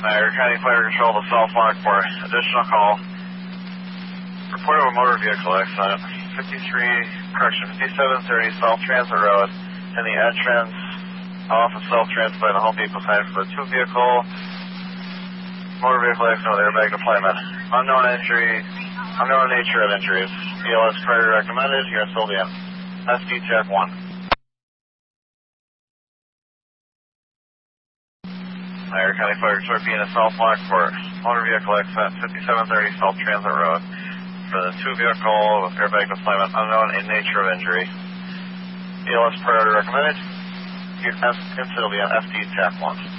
Niagara County Fire Control to South Lockport. Additional call. Report of a motor vehicle accident. 5730 South Transit Road in the entrance off of South Transit by the Home Depot sign for the two vehicle motor vehicle accident with airbag deployment. Unknown nature of injuries. BLS prior recommended. You're still in. SD Tech 1. Niagara County Fire Control being a South Lockport. Motor vehicle accident 5730 South Transit Road. For the two vehicle with airbag deployment, unknown in nature of injury. BLS priority recommended. Incident will be on FD Tech 1.